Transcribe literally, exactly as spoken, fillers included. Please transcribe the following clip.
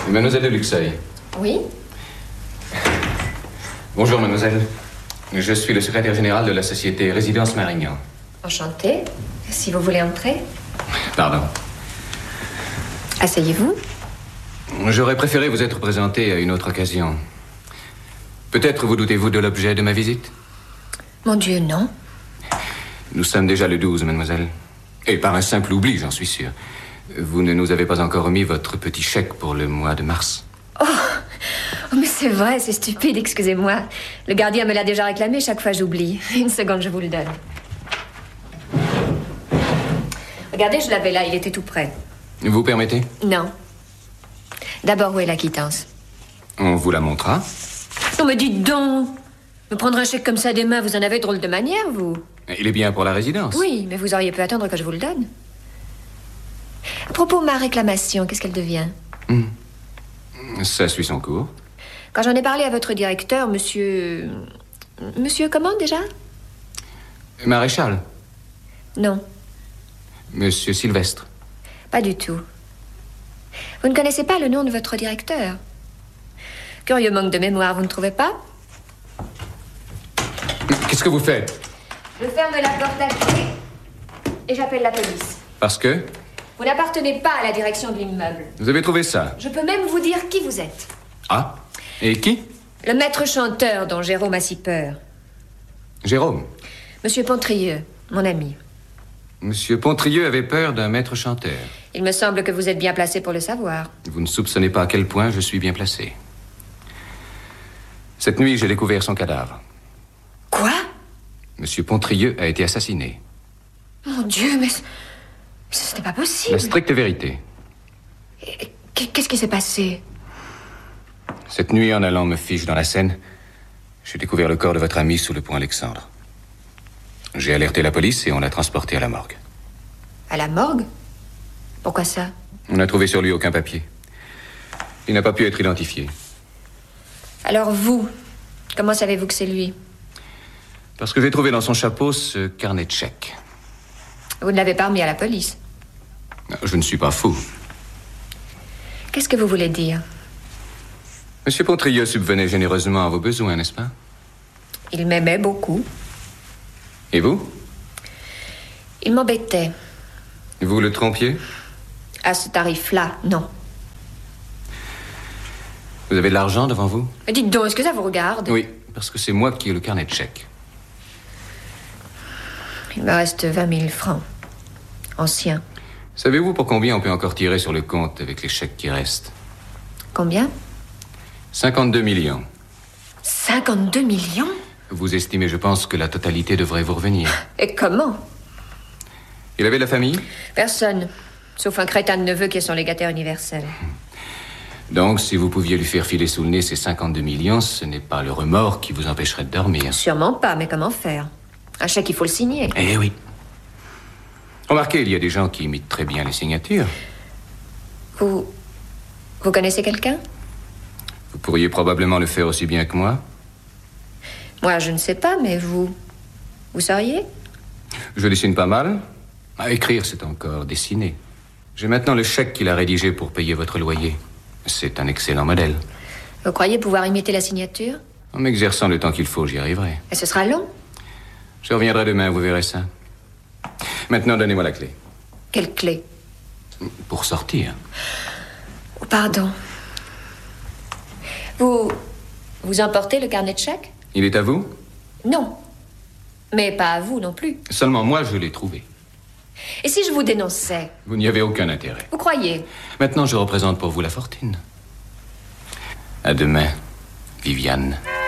Mademoiselle de Luxeuil. Oui? Bonjour, mademoiselle. Je suis le secrétaire général de la société Résidence Marignan. Enchantée. Si vous voulez entrer. Pardon. Asseyez-vous. J'aurais préféré vous être présenté à une autre occasion. Peut-être vous doutez-vous de l'objet de ma visite? Mon Dieu, non. Nous sommes déjà le douze, mademoiselle. Et par un simple oubli, j'en suis sûr. Vous ne nous avez pas encore remis votre petit chèque pour le mois de mars. Oh, oh mais c'est vrai, c'est stupide, excusez-moi. Le gardien me l'a déjà réclamé, chaque fois j'oublie. Une seconde, je vous le donne. Regardez, je l'avais là, il était tout prêt. Vous permettez? Non. D'abord, où est la quittance? On vous la montrera. Non, mais dites donc! Me prendre un chèque comme ça des mains, vous en avez drôle de manière, vous? Il est bien pour la résidence. Oui, mais vous auriez pu attendre que je vous le donne. À propos de ma réclamation, qu'est-ce qu'elle devient? Mmh. Ça suit son cours. Quand j'en ai parlé à votre directeur, monsieur... Monsieur comment, déjà? Maréchal. Non. Monsieur Sylvestre. Pas du tout. Vous ne connaissez pas le nom de votre directeur? Curieux manque de mémoire, vous ne trouvez pas? Qu'est-ce que vous faites? Je ferme la porte à clé et j'appelle la police. Parce que? Vous n'appartenez pas à la direction de l'immeuble. Vous avez trouvé ça? Je peux même vous dire qui vous êtes. Ah? Et qui? Le maître chanteur dont Jérôme a si peur. Jérôme? Monsieur Pontrieux, mon ami. Monsieur Pontrieux avait peur d'un maître chanteur. Il me semble que vous êtes bien placé pour le savoir. Vous ne soupçonnez pas à quel point je suis bien placé. Cette nuit, j'ai découvert son cadavre. Quoi? Monsieur Pontrieux a été assassiné. Mon Dieu, mais... Ce n'est pas possible. La stricte vérité. Qu'est-ce qui s'est passé? Cette nuit, en allant me fiche dans la Seine, j'ai découvert le corps de votre ami sous le pont Alexandre. J'ai alerté la police et on l'a transporté à la morgue. À la morgue? Pourquoi ça? On n'a trouvé sur lui aucun papier. Il n'a pas pu être identifié. Alors vous, comment savez-vous que c'est lui? Parce que j'ai trouvé dans son chapeau ce carnet de chèques. Vous ne l'avez pas remis à la police? Je ne suis pas fou. Qu'est-ce que vous voulez dire? Monsieur Pontrieux subvenait généreusement à vos besoins, n'est-ce pas? Il m'aimait beaucoup. Et vous? Il m'embêtait. Vous le trompiez? À ce tarif-là, non. Vous avez de l'argent devant vous? Mais dites donc, est-ce que ça vous regarde? Oui, parce que c'est moi qui ai le carnet de chèques. Il me reste vingt mille francs. Anciens. Savez-vous pour combien on peut encore tirer sur le compte avec les chèques qui restent? Combien? cinquante-deux millions. cinquante-deux millions? Vous estimez, je pense, que la totalité devrait vous revenir. Et comment? Il avait de la famille? Personne. Sauf un crétin de neveu qui est son légataire universel. Donc, si vous pouviez lui faire filer sous le nez ces cinquante-deux millions, ce n'est pas le remords qui vous empêcherait de dormir. Sûrement pas, mais comment faire? Un chèque, il faut le signer. Eh oui. Remarquez, il y a des gens qui imitent très bien les signatures. Vous... Vous connaissez quelqu'un? Vous pourriez probablement le faire aussi bien que moi. Moi, je ne sais pas, mais vous... Vous sauriez? Je dessine pas mal. À écrire, c'est encore dessiner. J'ai maintenant le chèque qu'il a rédigé pour payer votre loyer. C'est un excellent modèle. Vous croyez pouvoir imiter la signature? En m'exerçant le temps qu'il faut, j'y arriverai. Et ce sera long? Je reviendrai demain, vous verrez ça. Maintenant, donnez-moi la clé. Quelle clé? Pour sortir. Oh, pardon. Vous... Vous emportez le carnet de chèques? Il est à vous? Non. Mais pas à vous non plus. Seulement moi, je l'ai trouvé. Et si je vous dénonçais? Vous n'y avez aucun intérêt. Vous croyez? Maintenant, je représente pour vous la fortune. À demain, Viviane.